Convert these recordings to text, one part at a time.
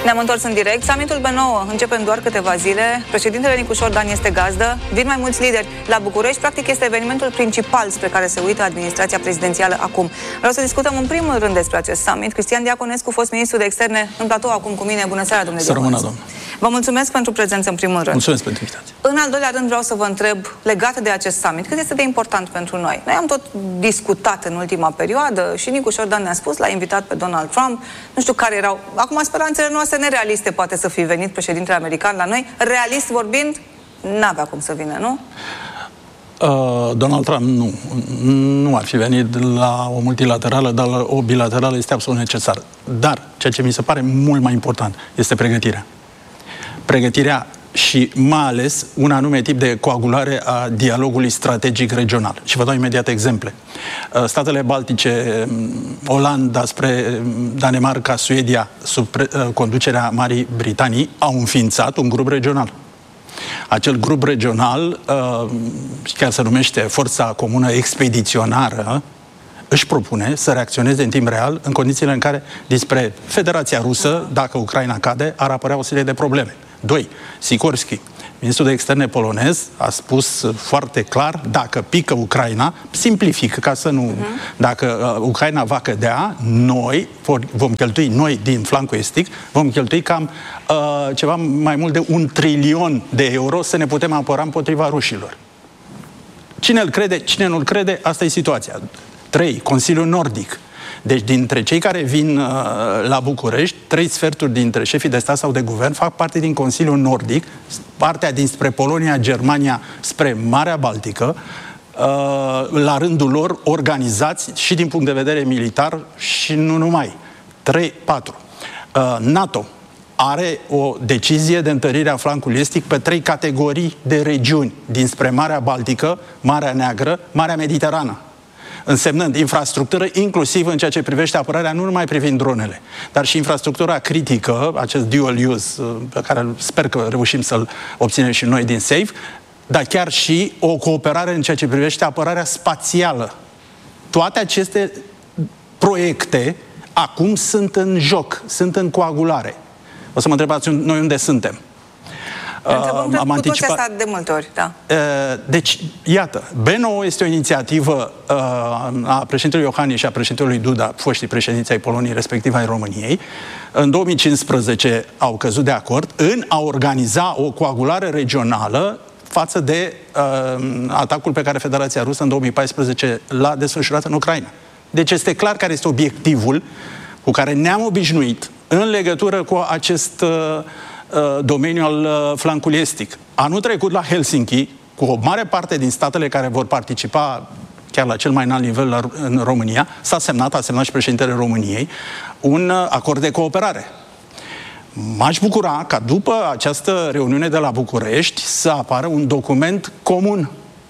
Ne-am întors în direct. Summitul B9 începe în doar câteva zile. Președintele Nicușor Dan este gazdă. Vin mai mulți lideri la București. Practic este evenimentul principal spre care se uită administrația prezidențială acum. Vreau să discutăm în primul rând despre acest summit. Cristian Diaconescu, fost ministru de externe, în platou acum cu mine. Bună seara, domnule Diaconescu. Să rămână, Vă mulțumesc pentru prezență în primul rând. Mulțumesc pentru invitație. În al doilea rând vreau să vă întreb, legat de acest summit, cât este de important pentru noi? Noi am tot discutat în ultima perioadă și Nicușor Dan ne-a spus, l-a invitat pe Donald Trump, nu știu care erau, acum speranțele noastre nerealiste poate să fi venit președintele american la noi, realist vorbind, n-avea cum să vină, nu? Donald Trump nu ar fi venit la o multilaterală, dar la o bilaterală este absolut necesar. Dar, ceea ce mi se pare mult mai important este pregătirea. Pregătirea și mai ales un anume tip de coagulare a dialogului strategic regional. Și vă dau imediat exemple. Statele Baltice, Olanda spre Danemarca, Suedia, sub conducerea Marii Britanii, au înființat un grup regional. Acel grup regional, chiar se numește Forța Comună Expediționară, își propune să reacționeze în timp real în condițiile în care dinspre Federația Rusă, dacă Ucraina cade, ar apărea o serie de probleme. 2. Sikorski, ministrul de externe polonez, a spus foarte clar, dacă pică Ucraina, simplific, ca să nu... Dacă Ucraina va cădea, noi vom cheltui, noi din flancul estic, vom cheltui cam ceva mai mult de 1 trilion de euro să ne putem apăra împotriva rușilor. Cine îl crede, cine nu-l crede, asta e situația. 3. Consiliul Nordic. Deci, dintre cei care vin la București, 3 sferturi dintre șefii de stat sau de guvern fac parte din Consiliul Nordic, partea dinspre Polonia, Germania, spre Marea Baltică, la rândul lor organizați și din punct de vedere militar și nu numai. 4. NATO are o decizie de întărire a flancului estic pe 3 categorii de regiuni, dinspre Marea Baltică, Marea Neagră, Marea Mediterană. Însemnând infrastructură, inclusiv în ceea ce privește apărarea, nu numai privind dronele, dar și infrastructura critică, acest dual use, pe care sper că reușim să-l obținem și noi din SAFE, dar chiar și o cooperare în ceea ce privește apărarea spațială. Toate aceste proiecte acum sunt în joc, sunt în coagulare. O să mă întrebați noi unde suntem. Am anticipat asta de multe ori, da. Deci, iată, B9 este o inițiativă a președintelui Iohannis și a președintelui Duda, foștii președinți ai Poloniei, respectiv ai României. În 2015 au căzut de acord în a organiza o coagulare regională față de atacul pe care Federația Rusă în 2014 l-a desfășurat în Ucraina. Deci este clar care este obiectivul cu care ne-am obișnuit în legătură cu acest domeniul al flancului estic. Anul trecut la Helsinki, cu o mare parte din statele care vor participa chiar la cel mai înalt nivel în România, a semnat și președintele României, un acord de cooperare. M-aș bucura ca după această reuniune de la București să apară un document comun.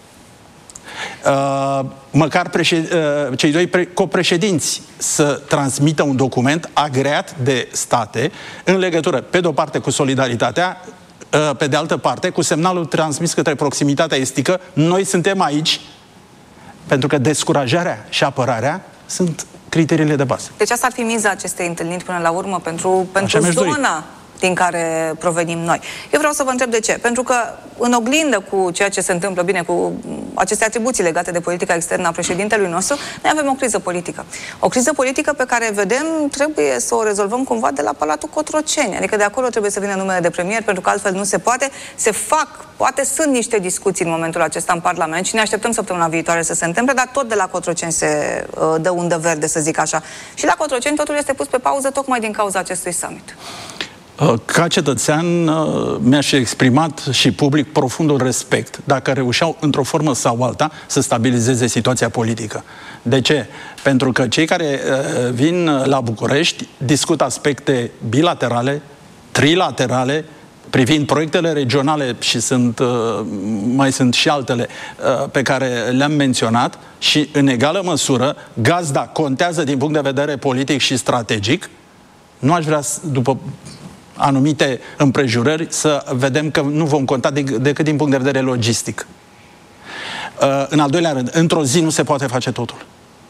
Măcar cei 2 copreședinți să transmită un document agreat de state în legătură, pe de-o parte, cu solidaritatea, pe de altă parte, cu semnalul transmis către proximitatea estică. Noi suntem aici pentru că descurajarea și apărarea sunt criteriile de bază. Deci asta ar fi miza acestei întâlniri până la urmă pentru zona din care provenim noi. Eu vreau să vă întreb de ce. Pentru că în oglindă cu ceea ce se întâmplă, bine, cu aceste atribuții legate de politica externă a președintelui nostru, noi avem o criză politică. O criză politică pe care, vedem, trebuie să o rezolvăm cumva de la Palatul Cotroceni. Adică de acolo trebuie să vină numele de premier, pentru că altfel nu se poate. Se fac, poate sunt niște discuții în momentul acesta în Parlament și ne așteptăm săptămâna viitoare să se întâmple, dar tot de la Cotroceni se dă undă verde, să zic așa. Și la Cotroceni totul este pus pe pauză tocmai din cauza acestui summit. Ca cetățean mi-aș exprimat și public profundul respect dacă reușeau într-o formă sau alta să stabilizeze situația politică. De ce? Pentru că cei care vin la București discută aspecte bilaterale, trilaterale, privind proiectele regionale și mai sunt și altele pe care le-am menționat și în egală măsură gazda contează din punct de vedere politic și strategic. Nu aș vrea, după anumite împrejurări, să vedem că nu vom conta decât din punct de vedere logistic. În al doilea rând, într-o zi nu se poate face totul.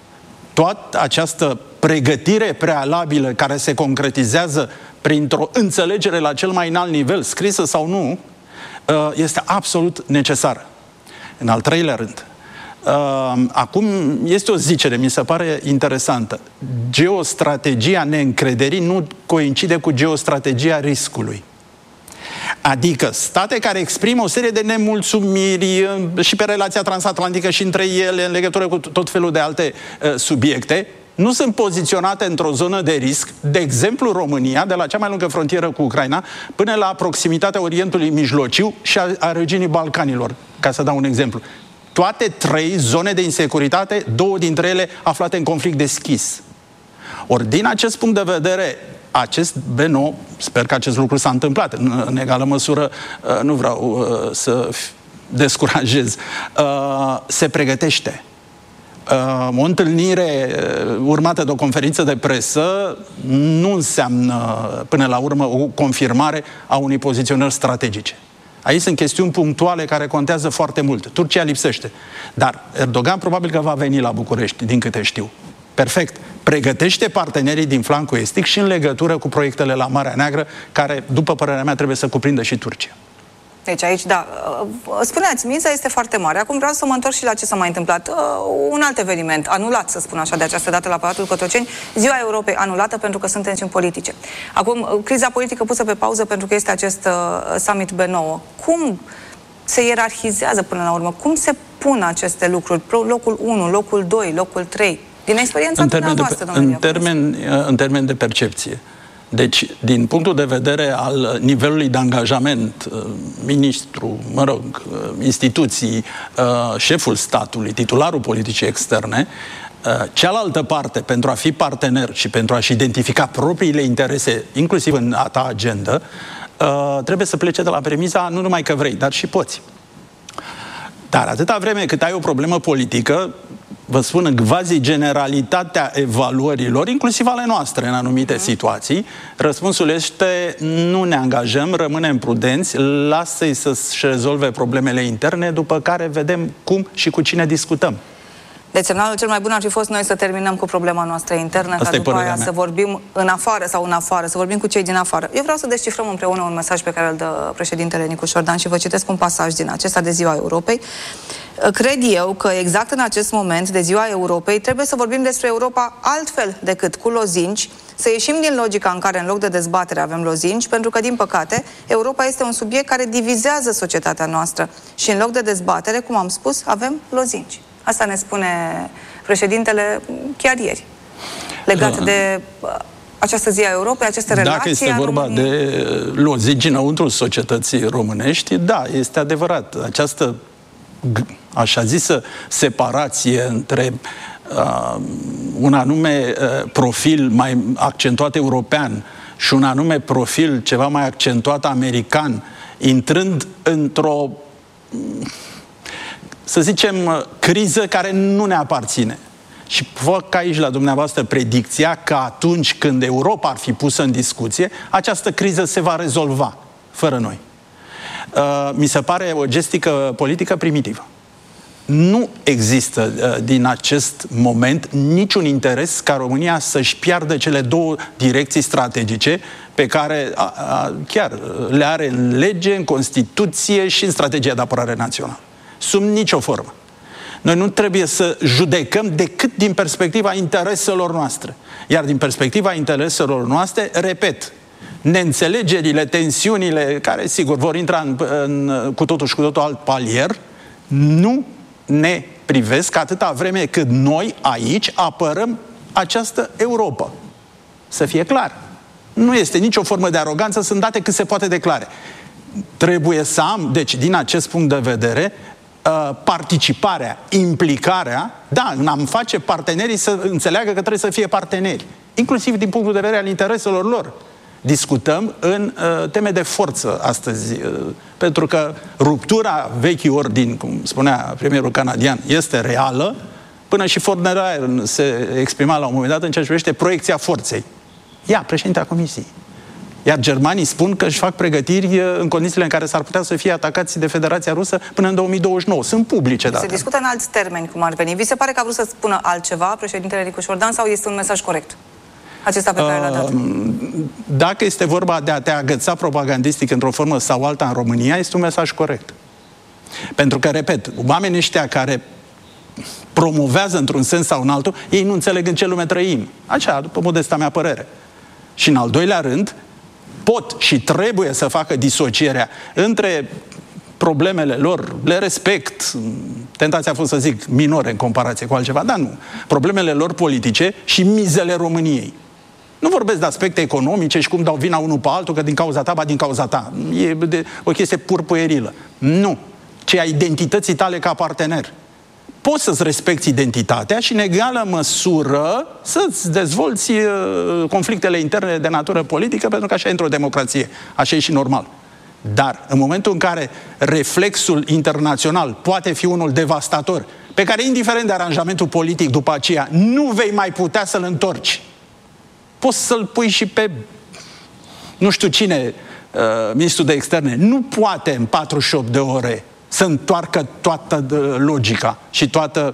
toată această pregătire prealabilă care se concretizează printr-o înțelegere la cel mai înalt nivel, scrisă sau nu, este absolut necesară. În al treilea rând, acum este o zicere, mi se pare interesantă. Geostrategia neîncrederii nu coincide cu geostrategia riscului. Adică state care exprimă o serie de nemulțumiri și pe relația transatlantică și între ele în legătură cu tot felul de alte subiecte, nu sunt poziționate într-o zonă de risc, de exemplu România, de la cea mai lungă frontieră cu Ucraina, până la proximitatea Orientului Mijlociu și a regiunii Balcanilor, ca să dau un exemplu. Toate trei zone de insecuritate, două dintre ele aflate în conflict deschis. Ori din acest punct de vedere, acest B9, sper că acest lucru s-a întâmplat, în egală măsură nu vreau să descurajez, se pregătește. O întâlnire urmată de o conferință de presă nu înseamnă până la urmă o confirmare a unei poziționări strategice. Aici sunt chestiuni punctuale care contează foarte mult. Turcia lipsește. Dar Erdogan probabil că va veni la București, din câte știu. Perfect. Pregătește partenerii din flancul estic și în legătură cu proiectele la Marea Neagră, care, după părerea mea, trebuie să cuprindă și Turcia. Deci aici, da, spuneați, miza este foarte mare. Acum vreau să mă întorc și la ce s-a mai întâmplat. Un alt eveniment, anulat, să spun așa, de această dată la Palatul Cotroceni, Ziua Europei, anulată pentru că sunt tensiuni politice. Acum, criza politică pusă pe pauză pentru că este acest summit B9. Cum se ierarhizează până la urmă? Cum se pun aceste lucruri? Locul 1, locul 2, locul 3? Din experiența dumneavoastră, domnule. În termen de percepție. Deci, din punctul de vedere al nivelului de angajament, ministru, instituții, șeful statului, titularul politicii externe, cealaltă parte, pentru a fi partener și pentru a-și identifica propriile interese, inclusiv în a ta agendă, trebuie să plece de la premisa nu numai că vrei, dar și poți. Dar atâta vreme cât ai o problemă politică, vă spun, în quasi-generalitatea evaluărilor, inclusiv ale noastre în anumite situații, răspunsul este: nu ne angajăm, rămânem prudenți, lasă-i să-și rezolve problemele interne, după care vedem cum și cu cine discutăm. Deci semnalul cel mai bun ar fi fost noi să terminăm cu problema noastră internă, ca după aia să vorbim în afară sau în afară, să vorbim cu cei din afară. Eu vreau să descifrăm împreună un mesaj pe care îl dă președintele Nicu Șordan și vă citesc un pasaj din acesta de Ziua Europei. Cred eu că exact în acest moment de Ziua Europei trebuie să vorbim despre Europa altfel decât cu lozinci, să ieșim din logica în care în loc de dezbatere avem lozinci, pentru că, din păcate, Europa este un subiect care divizează societatea noastră și în loc de dezbatere, cum am spus, avem lozinci. Asta ne spune președintele chiar ieri, legat de această zi a Europei, aceste relații. Dacă este vorba de lozinci înăuntru societății românești, da, este adevărat. Această, așa zisă, separație între un anume profil mai accentuat european și un anume profil ceva mai accentuat american, intrând într-o, să zicem, criză care nu ne aparține. Și fac aici la dumneavoastră predicția că atunci când Europa ar fi pusă în discuție, această criză se va rezolva, fără noi. Mi se pare o gestică politică primitivă. Nu există din acest moment niciun interes ca România să-și piardă cele două direcții strategice pe care chiar le are în lege, în Constituție și în strategia de apărare națională. Sub nicio formă. Noi nu trebuie să judecăm decât din perspectiva intereselor noastre. Iar din perspectiva intereselor noastre, repet, neînțelegerile, tensiunile, care sigur vor intra cu totul și cu totul alt palier, nu ne privesc atâta vreme cât noi aici apărăm această Europa. Să fie clar. Nu este nicio formă de aroganță, sunt date cât se poate declare. Trebuie să am, deci din acest punct de vedere, participarea, implicarea, da, am face partenerii să înțeleagă că trebuie să fie parteneri, inclusiv din punctul de vedere al intereselor lor. Discutăm în teme de forță astăzi, pentru că ruptura vechii ordini, cum spunea premierul canadian, este reală, până și von der Leyen se exprima la un moment dat în ceea ce privește proiecția forței. Președintea Comisiei. Iar germanii spun că își fac pregătiri în condițiile în care s-ar putea să fie atacați de Federația Rusă până în 2029. Sunt publice date. Se discută în alți termeni, cum ar veni. Vi se pare că a vrut să spună altceva președintele Nicu Șordan sau este un mesaj corect? Acesta pe care l-a dat. Dacă este vorba de a te agăța propagandistic într-o formă sau alta în România, este un mesaj corect. Pentru că, repet, oamenii ăștia care promovează într-un sens sau în altul, ei nu înțeleg în ce lume trăim. Așa, după modesta mea părere. Și în al doilea rând, pot și trebuie să facă disocierea între problemele lor, le respect, tentația a fost să zic minore în comparație cu altceva, dar nu. Problemele lor politice și mizele României. Nu vorbesc de aspecte economice și cum dau vina unul pe altul, că din cauza ta, ba din cauza ta. E o chestie pur puerilă. Nu. Ci a identității tale ca partener. Poți să-ți respecti identitatea și în egală măsură să-ți dezvolți conflictele interne de natură politică, pentru că așa e într-o democrație. Așa e și normal. Dar în momentul în care reflexul internațional poate fi unul devastator, pe care, indiferent de aranjamentul politic după aceea, nu vei mai putea să-l întorci, poți să-l pui și pe nu știu cine, ministrul de externe. Nu poate în 48 de ore să întoarcă toată logica și toată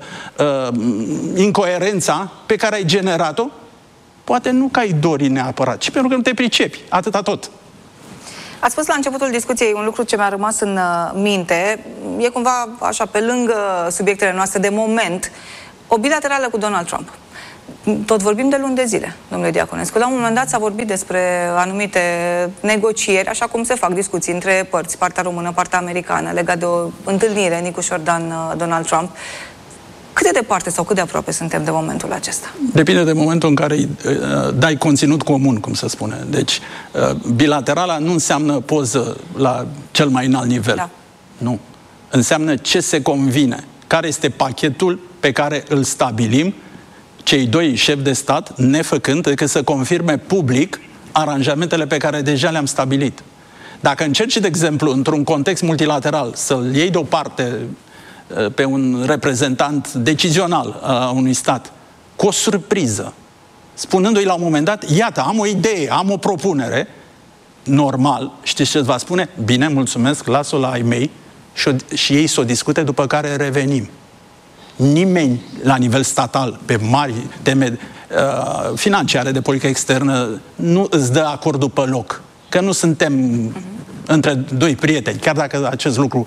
incoerența pe care ai generat-o. Poate nu că ai dori neapărat, ci pentru că nu te pricepi. Atâta tot. Ați spus la începutul discuției un lucru ce mi-a rămas în minte. E cumva așa pe lângă subiectele noastre de moment. O bilaterală cu Donald Trump. Tot vorbim de luni de zile, domnule Diaconescu. La un moment dat s-a vorbit despre anumite negocieri, așa cum se fac discuții între părți, partea română, partea americană, legat de o întâlnire Nicu Șordan-Donald Trump. Cât de departe sau cât de aproape suntem de momentul acesta? Depinde de momentul în care îi dai conținut comun, cum se spune. Deci, bilaterala nu înseamnă poză la cel mai înalt nivel. Da. Nu. Înseamnă ce se convine. Care este pachetul pe care îl stabilim cei doi șefi de stat, nefăcând decât să confirme public aranjamentele pe care deja le-am stabilit. Dacă încerci, de exemplu, într-un context multilateral, să-l iei deoparte pe un reprezentant decizional a unui stat, cu o surpriză, spunându-i la un moment dat, iată, am o idee, am o propunere, normal, știți ce îți va spune? Bine, mulțumesc, las-o la ai mei și ei să o discute, după care revenim. Nimeni la nivel statal, pe mari teme financiare, de politică externă, nu îți dă acordul pe loc. Că nu suntem între doi prieteni, chiar dacă acest lucru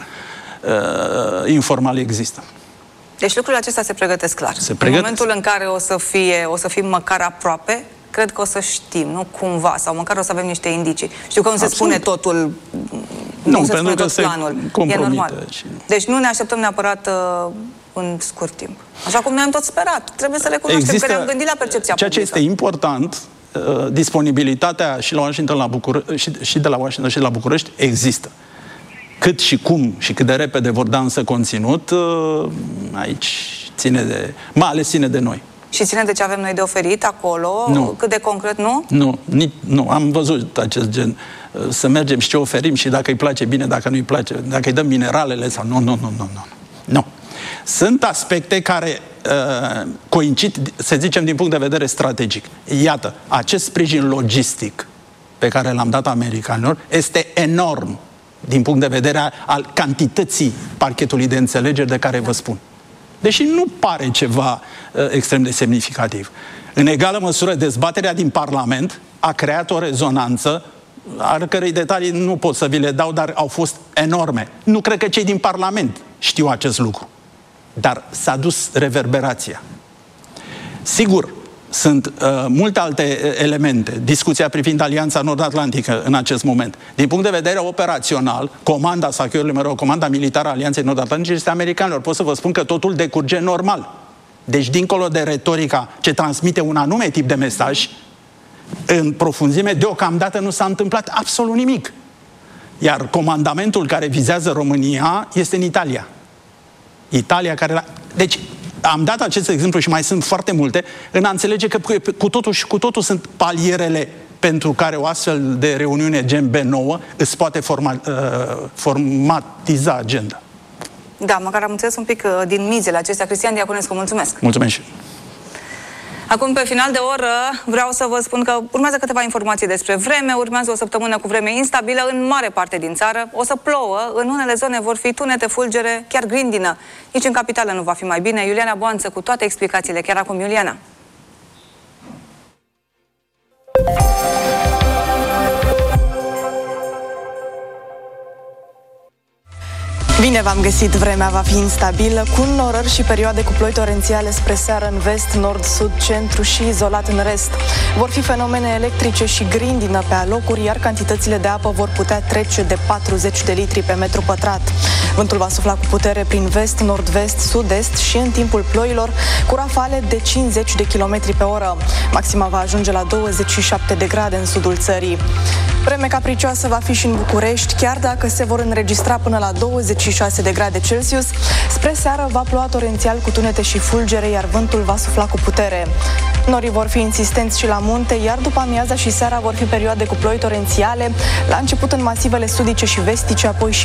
informal există. Deci lucrurile acestea se pregătesc clar. În momentul în care o să fim măcar aproape, cred că o să știm, nu cumva, sau măcar o să avem niște indicii. Știu că nu se spune totul, nu se spune tot planul. E normal. Deci nu ne așteptăm neapărat în scurt timp. Așa cum ne-am tot sperat. Trebuie să recunoaștem că ne-am gândit la percepția ceea ce este important, disponibilitatea și la Washington, și de la Washington și de la București există. Cât și cum și cât de repede vor da însă conținut, aici ține de, mai ales ține de noi. Și ține de ce avem noi de oferit acolo? Nu. Cât de concret, nu? Nu. Am văzut acest gen. Să mergem și ce oferim și dacă îi place bine, dacă nu îi place, dacă îi dăm mineralele sau nu. Sunt aspecte care coincid, să zicem, din punct de vedere strategic. Iată, acest sprijin logistic pe care l-am dat americanilor este enorm din punct de vedere al cantității parchetului de înțelegeri de care vă spun. Deși nu pare ceva extrem de semnificativ. În egală măsură, dezbaterea din Parlament a creat o rezonanță, al cărei detalii nu pot să vi le dau, dar au fost enorme. Nu cred că cei din Parlament știu acest lucru. Dar s-a dus reverberația. Sigur, sunt multe alte elemente. Discuția privind Alianța Nord-Atlantică în acest moment. Din punct de vedere operațional, comanda, sau comanda militară a Alianței Nord-Atlantice este americanilor. Pot să vă spun că totul decurge normal. Deci, dincolo de retorica ce transmite un anume tip de mesaj, în profunzime, deocamdată nu s-a întâmplat absolut nimic. Iar comandamentul care vizează România este în Italia. Deci, am dat acest exemplu și mai sunt foarte multe, în a înțelege că cu totul sunt palierele pentru care o astfel de reuniune gen B9 îți poate formatiza agenda. Da, măcar am înțeles un pic din mizele acestea. Cristian Diaconescu, mulțumesc! Mulțumesc! Acum, pe final de oră, vreau să vă spun că urmează câteva informații despre vreme. Urmează o săptămână cu vreme instabilă în mare parte din țară. O să plouă, în unele zone vor fi tunete, fulgere, chiar grindină. Nici în capitală nu va fi mai bine. Iuliana Boanță cu toate explicațiile. Chiar acum, Iuliana. Bine v-am găsit, vremea va fi instabilă, cu înnorări și perioade cu ploi torențiale spre seară în vest, nord, sud, centru și izolat în rest. Vor fi fenomene electrice și grindină pe alocuri, iar cantitățile de apă vor putea trece de 40 de litri pe metru pătrat. Vântul va sufla cu putere prin vest, nord-vest, sud-est și în timpul ploilor, cu rafale de 50 de km pe oră. Maxima va ajunge la 27 de grade în sudul țării. Vreme capricioasă va fi și în București, chiar dacă se vor înregistra până la 26 de grade Celsius. Spre seară va ploua torențial cu tunete și fulgere, iar vântul va sufla cu putere. Norii vor fi insistenți și la munte, iar după amiaza și seara vor fi perioade cu ploi torențiale, la început în masivele sudice și vestice, apoi și